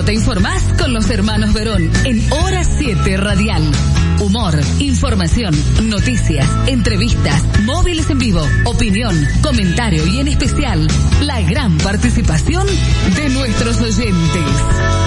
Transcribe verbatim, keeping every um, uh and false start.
Solo te informás con los hermanos Verón en Hora siete Radial. Humor, información, noticias, entrevistas, móviles en vivo, opinión, comentario y en especial la gran participación de nuestros oyentes.